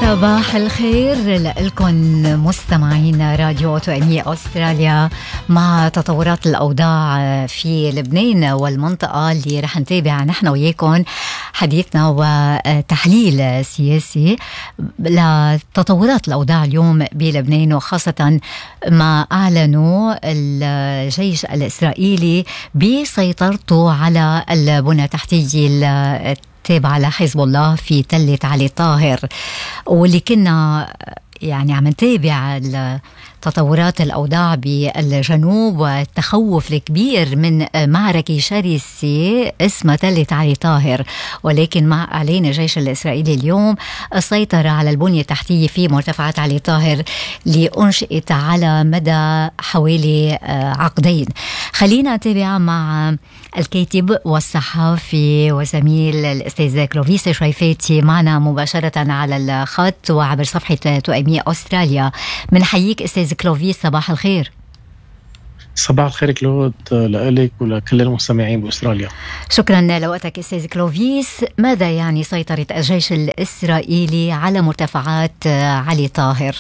صباح الخير لكم مستمعين راديو توأمية أستراليا. مع تطورات الأوضاع في لبنان والمنطقة اللي رح نتابع نحن وياكم حديثنا وتحليل سياسي لتطورات الأوضاع اليوم بلبنان، وخاصة ما أعلنوا الجيش الإسرائيلي بسيطرته على البنى التحتية تابعة لحزب الله في تلة علي طاهر، واللي كنا يعني عم نتابع تطورات الأوضاع بالجنوب والتخوف الكبير من معركة شرسة اسمها تلة علي طاهر. ولكن مع إعلان الجيش الإسرائيلي اليوم السيطرة على البنية التحتية في مرتفعات علي طاهر اللي أنشئت على مدى حوالي عقدين. خلينا نتابع مع الكاتب والصحفي وزميل الأستاذ كلوفيس شريفاتي معنا مباشرة على الخط وعبر صفحة توأمية أستراليا. من حييك أستاذ كلوفيس، صباح الخير. صباح الخير كلود لك ولكل المستمعين بأستراليا. شكرا لوقتك أستاذ كلوفيس. ماذا يعني سيطرة الجيش الإسرائيلي على مرتفعات علي طاهر؟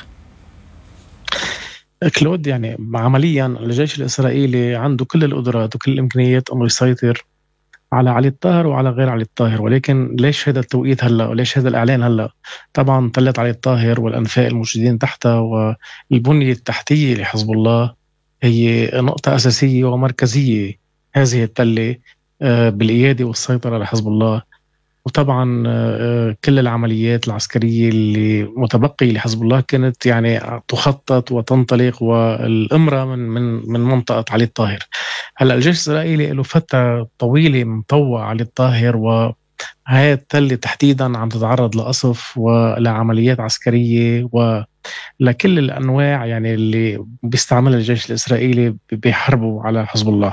كلود، يعني عمليا الجيش الإسرائيلي عنده كل القدرات وكل الإمكانيات أنه يسيطر على علي الطاهر وعلى غير علي الطاهر، ولكن ليش هذا التوقيت هلا وليش هذا الإعلان هلا؟ طبعا تلت علي الطاهر والأنفاق الموجودين تحتها والبنية التحتية لحزب الله هي نقطة أساسية ومركزية. هذه التلة بالإيادة والسيطرة لحزب الله، وطبعا كل العمليات العسكرية اللي متبقية لحزب الله كانت يعني تخطط وتنطلق والإمرة من منطقة علي الطاهر. هلا الجيش الإسرائيلي له فترة طويلة مطوع علي الطاهر، وهي التلة تحديدا عم تتعرض لقصف ولعمليات عسكرية ولكل الأنواع يعني اللي بيستعملها الجيش الإسرائيلي بيحاربوا على حزب الله.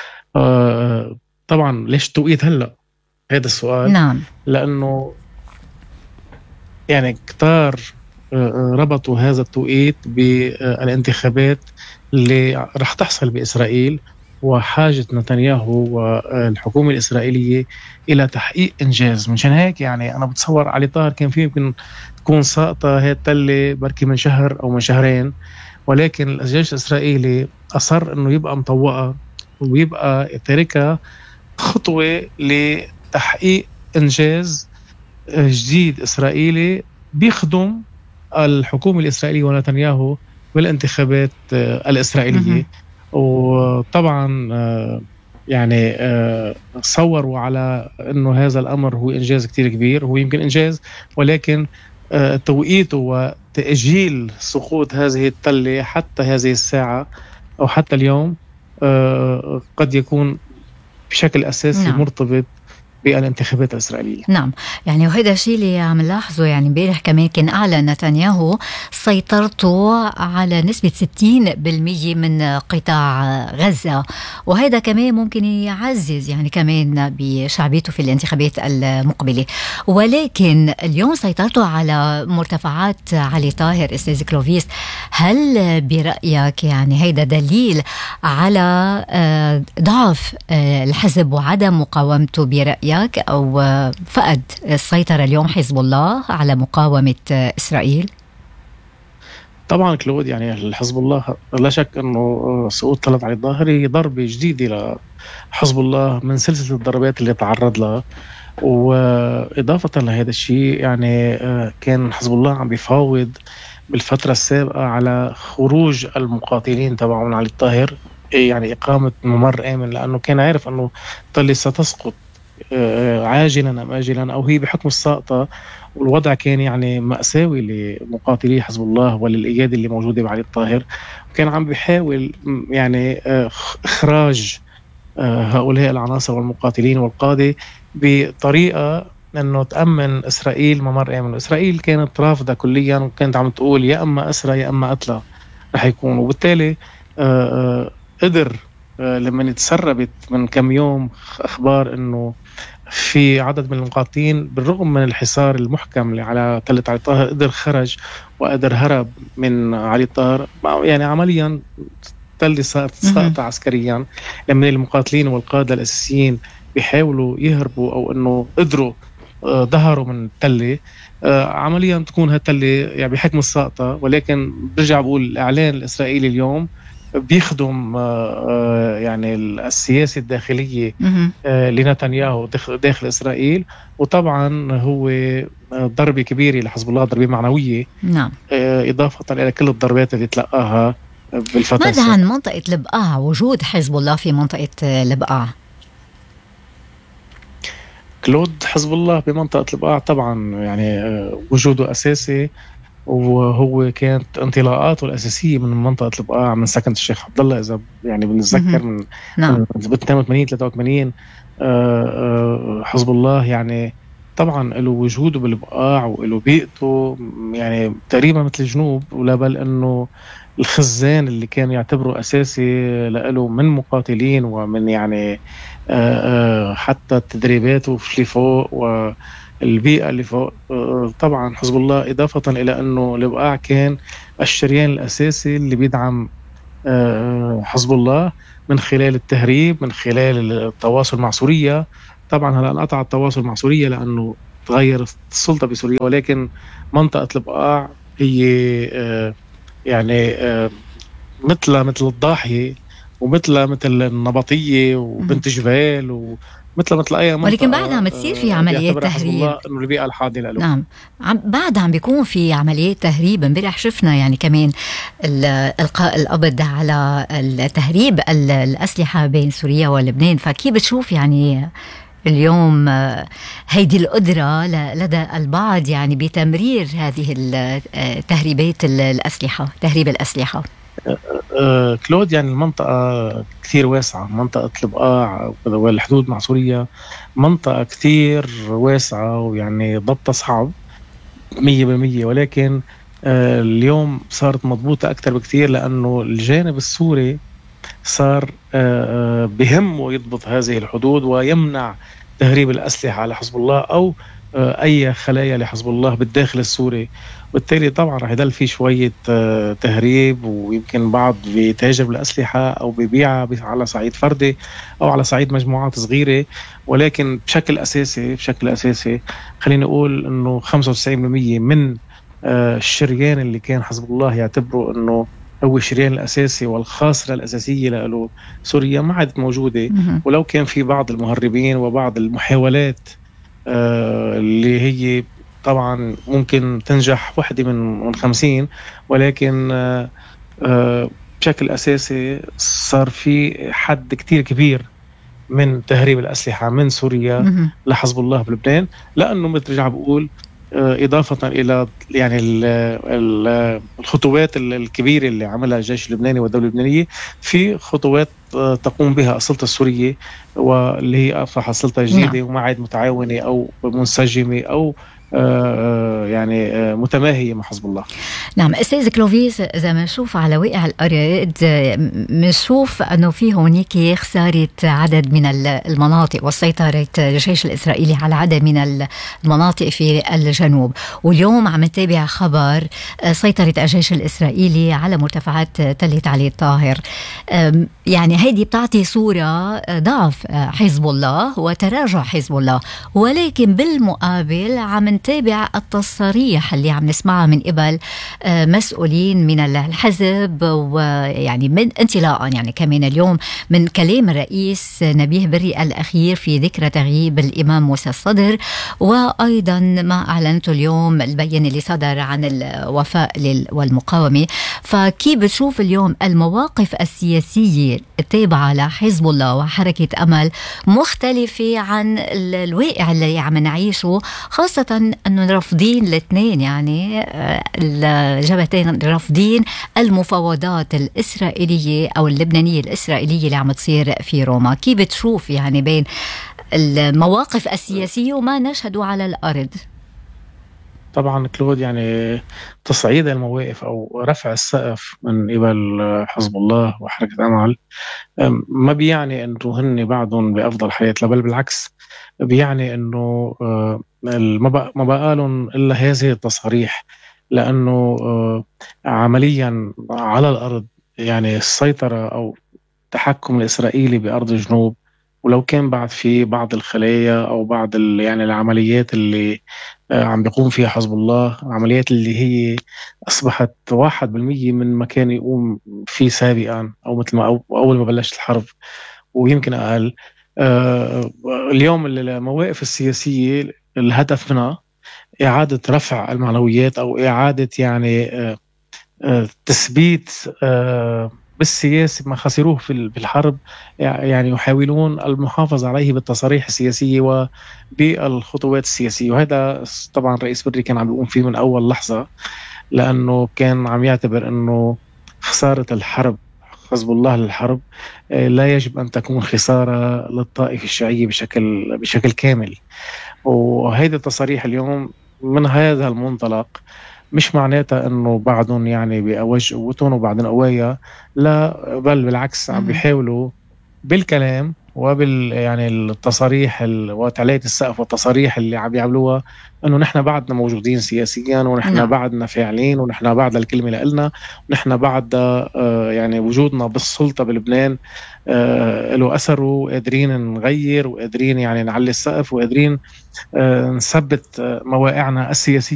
طبعا ليش التوقيت هلأ؟ هذا السؤال. نعم. لأنه يعني كتار ربطوا هذا التوقيت بالانتخابات اللي رح تحصل بإسرائيل وحاجة نتنياهو والحكومة الإسرائيلية إلى تحقيق إنجاز. منشان هيك يعني أنا بتصور علي طاهر كان فيه يمكن تكون ساقطة هي التلة بركي من شهر أو من شهرين، ولكن الجيش الإسرائيلي أصر أنه يبقى مطوقة ويبقى تاركها خطوة لتحقيق إنجاز جديد إسرائيلي بيخدم الحكومة الإسرائيلية ونتنياهو بالانتخابات الإسرائيلية. وطبعا يعني صوروا على أنه هذا الأمر هو إنجاز كتير كبير، هو يمكن إنجاز، ولكن توقيته وتأجيل سقوط هذه التلة حتى هذه الساعة أو حتى اليوم قد يكون بشكل أساسي نعم. مرتبط بالانتخابات الإسرائيلية. نعم، يعني وهذا الشيء اللي عم نلاحظه. يعني امبارح كمان كان أعلن نتنياهو سيطرته على نسبة 60% من قطاع غزة، وهذا كمان ممكن يعزز يعني كمان بشعبيته في الانتخابات المقبلة. ولكن اليوم سيطرته على مرتفعات علي طاهر أستاذ كلوفيس، هل برأيك يعني هيدا دليل على ضعف الحزب وعدم مقاومته برأيك، أو فقد السيطرة اليوم حزب الله على مقاومة إسرائيل؟ طبعا كلود، يعني الحزب الله لا شك أنه سقوط تلت علي الطاهر ضربة جديدة لحزب الله من سلسلة الضربات اللي تعرض لها. وإضافة لهذا الشيء يعني كان حزب الله عم بيفاوض بالفترة السابقة على خروج المقاتلين تبعون علي الطاهر، يعني إقامة ممر آمن، لأنه كان عارف أنه تلي ستسقط عاجلا أم آجلا، أو هي بحكم الساقطة. والوضع كان يعني مأساوي لمقاتلي حزب الله وللإيادة اللي موجودة بعلي الطاهر، وكان عم بيحاول يعني إخراج هؤلاء العناصر والمقاتلين والقادة بطريقة أنه تأمن إسرائيل ممر آمن. إسرائيل كانت رافضة كليا، وكانت عم تقول يا أما أسرى يا أما قتلى رح يكون. وبالتالي قدر لما يتسربت من كم يوم أخبار أنه في عدد من المقاتلين بالرغم من الحصار المحكم اللي على تلة علي الطاهر قدر خرج وقدر هرب من علي الطاهر. يعني عمليا تلة صارت ساقطة عسكريا لما المقاتلين والقادة الأساسيين بيحاولوا يهربوا، أو أنه قدروا ظهروا من التلة، عمليا تكون هالتلة يعني بحكم الساقطة. ولكن برجع بقول الإعلان الإسرائيلي اليوم بيخدم يعني السياسة الداخلية لنتنياهو داخل إسرائيل. وطبعا هو ضربة كبيرة لحزب الله، ضربة معنوية. نعم. إضافة إلى كل الضربات اللي تلقاها بالفترة. ماذا عن منطقة البقاع، وجود حزب الله في منطقة البقاع؟ كلود، حزب الله بمنطقة البقاع طبعا يعني وجوده أساسي، وهو كانت انطلاقاته الأساسية من منطقة البقاع، من سكنة الشيخ عبد الله، إذا يعني بنتذكر من 82 83. حزب الله يعني طبعا له وجوده بالبقاع وله بيئته يعني تقريبا مثل الجنوب، ولا بل انه الخزان اللي كان يعتبره اساسي له من مقاتلين ومن يعني حتى التدريبات اللي فوق والبيئة اللي فوق. طبعا حزب الله إضافة إلى أنه البقاع كان الشريان الأساسي اللي بيدعم حزب الله من خلال التهريب، من خلال التواصل مع سوريا. طبعا هلا انقطع التواصل مع سوريا لأنه تغير السلطة بسوريا، ولكن منطقة البقاع هي يعني مثل الضاحية، ومثل النبطية وبنت جبال، ومثل أي منطقة. ولكن بعد عم بتصير في عمليات تهريب. إنه البيئة الحاضنة له. نعم، بعد عم بيكون في عمليات تهريب. امبارح شفنا يعني كمان إلقاء القبض على التهريب الأسلحة بين سوريا ولبنان. فكيف بتشوف يعني اليوم هيدي القدرة لدى البعض يعني بتمرير هذه التهريبات الأسلحة، تهريب الأسلحة؟ كلود، يعني المنطقة كثير واسعة، منطقة البقاع والحدود مع سوريا منطقة كثير واسعة، ويعني ضبطها صعب 100%. ولكن اليوم صارت مضبوطة أكثر بكثير، لأنه الجانب السوري صار بهمه يضبط هذه الحدود ويمنع تهريب الأسلحة على حزب الله أو أي خلايا لحزب الله بالداخل السوري. بالتالي طبعا رح يضل في شوية تهريب، ويمكن بعض بيتاجر بالأسلحة أو بيبيعها على صعيد فردي أو على صعيد مجموعات صغيرة. ولكن بشكل أساسي خلينا نقول أنه 95% من الشريان اللي كان حزب الله يعتبره أنه هو الشريان الأساسي والخاصرة الأساسية له سوريا ما عادت موجودة. ولو كان في بعض المهربين وبعض المحاولات اللي هي طبعا ممكن تنجح واحدة من 50، ولكن بشكل أساسي صار في حد كتير كبير من تهريب الأسلحة من سوريا لحزب الله بلبنان. لأنه بترجع بقول إضافة إلى يعني الخطوات الكبيرة اللي عملها الجيش اللبناني والدولة اللبنانية، في خطوات تقوم بها السلطة السورية، واللي هي أصبحت سلطة جديدة وما عاد متعاونة أو منسجمة أو يعني متماهية مع حزب الله. نعم أستاذ كلوفيس، إذا ما نشوف على واقع الأرض بنشوف أنه في هونيك خسارة عدد من المناطق وسيطرة الجيش الإسرائيلي على عدد من المناطق في الجنوب. واليوم عم نتابع خبر سيطرة الجيش الإسرائيلي على مرتفعات تلة علي الطاهر. يعني هيدي بتعطي صورة ضعف حزب الله وتراجع حزب الله، ولكن بالمقابل عم نتابع التصريح اللي عم نسمعها من قبل مسؤولين من الحزب، ويعني من انطلاقا يعني كمان اليوم من كلام الرئيس نبيه بري الأخير في ذكرى تغييب الإمام موسى الصدر، وأيضا ما أعلنته اليوم البيان اللي صدر عن الوفاء والمقاومة. فكيف بتشوف اليوم المواقف السياسية التابعة لحزب الله وحركة أمل مختلفة عن الواقع اللي عم نعيشه، خاصة أنه رافضين الاثنين يعني الجبهتين رافضين المفاوضات الإسرائيلية أو اللبنانية الإسرائيلية اللي عم تصير في روما؟ كيف بتشوف يعني بين المواقف السياسية وما نشهده على الأرض؟ طبعا كلود، يعني تصعيد المواقف أو رفع السقف من قبل حزب الله وحركة أمل ما بيعني أنه هن بعضهم بأفضل حياة، بل بالعكس بيعني أنه ما بقى لهم إلا هذه التصاريح. لأنه عمليا على الأرض يعني السيطرة أو التحكم الإسرائيلي بأرض الجنوب ولو كان بعد في بعض الخلايا أو بعض يعني العمليات اللي عم بيقوم فيها حزب الله، عمليات اللي هي أصبحت 1% من ما كان يقوم فيه سابقا، أو مثل ما أول ما بلشت الحرب، ويمكن أقل. آه، اليوم المواقف السياسية الهدف منها إعادة رفع المعنويات، أو إعادة يعني تثبيت بالسياسة ما خسروه في الحرب. يعني يحاولون المحافظة عليه بالتصاريح السياسية وبالخطوات السياسية، وهذا طبعا رئيس بري كان عم بيقوم فيه من أول لحظة، لأنه كان عم يعتبر أنه خسارة الحرب، حزب الله للحرب، لا يجب أن تكون خسارة للطائفة الشيعية بشكل كامل. وهيدي التصاريح اليوم من هذا المنطلق مش معناتها انه بعضهم يعني بأوج قوتهم وبعضهم قوايا، لا، بل بالعكس عم بيحاولوا بالكلام يعني التصاريح وتعلية السقف والتصاريح اللي عم يعملوها انه نحن بعدنا موجودين سياسيا، ونحن نعم. بعدنا فاعلين، ونحن بعد الكلمة لنا، ونحن بعد يعني وجودنا بالسلطة بلبنان له أثر، وقادرين نغير، وقادرين يعني نعلي السقف، وقادرين نثبت مواقعنا السياسية